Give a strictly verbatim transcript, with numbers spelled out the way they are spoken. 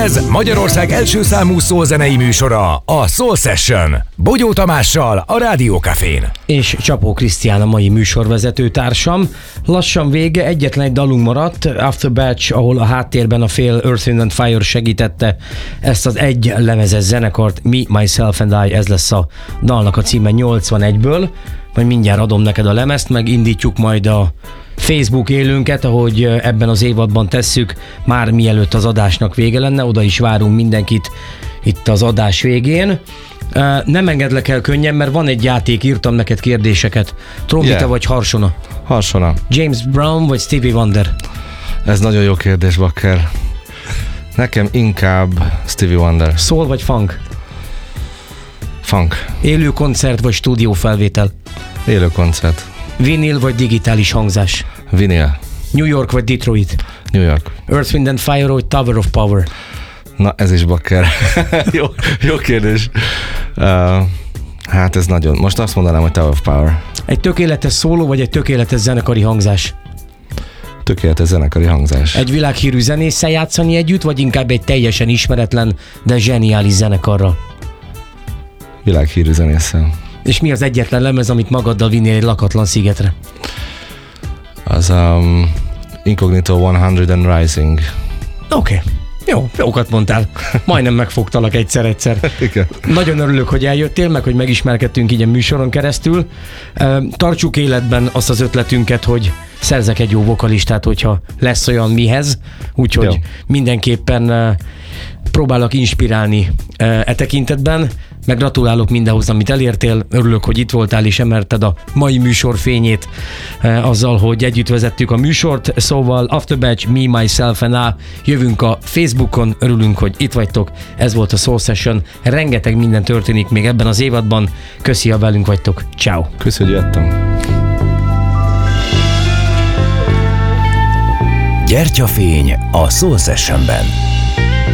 Ez Magyarország első számú szólzenei műsora, a Soul Session. Bogyó Tamással, a Rádió Cafén. És Csapó Krisztián a mai műsorvezető társam. Lassan vége, egyetlen egy dalunk maradt, After Batch, ahol a háttérben a fél Earth, Wind and Fire segítette ezt az egy lemezes zenekart, Me, Myself and I, ez lesz a dalnak a címe nyolcvanegyből. Majd mindjárt adom neked a lemezt, meg indítjuk majd a Facebook élőnket, ahogy ebben az évadban tesszük, már mielőtt az adásnak vége lenne, oda is várunk mindenkit itt az adás végén. Nem engedlek el könnyen, mert van egy játék, írtam neked kérdéseket. Trombita yeah. vagy harsona? Harsona. James Brown vagy Stevie Wonder? Ez nagyon jó kérdés, Bakker. Nekem inkább Stevie Wonder. Soul vagy funk? Funk. Élő koncert vagy stúdiófelvétel? Élő koncert. Vinyl vagy digitális hangzás? Vinyl. New York vagy Detroit? New York. Earth, Wind and Fire vagy Tower of Power? Na, ez is Bakker. jó, jó kérdés. Uh, hát ez nagyon. Most azt mondanám, hogy Tower of Power. Egy tökéletes szóló vagy egy tökéletes zenekari hangzás? Tökéletes zenekari hangzás. Egy világhírű zenésszel játszani együtt, vagy inkább egy teljesen ismeretlen, de zseniális zenekarral? Világhírű zenésszel. És mi az egyetlen lemez, amit magaddal vinnél egy lakatlan szigetre? Az um, Incognito száz and Rising. Oké. Okay. Jó, jókat mondtál. Majdnem megfogtalak egyszer-egyszer. Igen. Nagyon örülök, hogy eljöttél, meg hogy megismerkedtünk így a műsoron keresztül. Tartsuk életben azt az ötletünket, hogy szerzek egy jó vokalistát, hogyha lesz olyan mihez. Úgyhogy jó. Mindenképpen próbálok inspirálni e tekintetben. Meg gratulálok mindenhoz, amit elértél. Örülök, hogy itt voltál és emelted a mai műsor fényét eh, azzal, hogy együtt vezettük a műsort. Szóval After Batch, Me, Myself and I. Jövünk a Facebookon, örülünk, hogy itt vagytok. Ez volt a Soul Session. Rengeteg minden történik még ebben az évadban. Köszi, ha velünk vagytok. Ciao. Köszi, hogy jöttem. Gyertyafény a Soul Sessionben.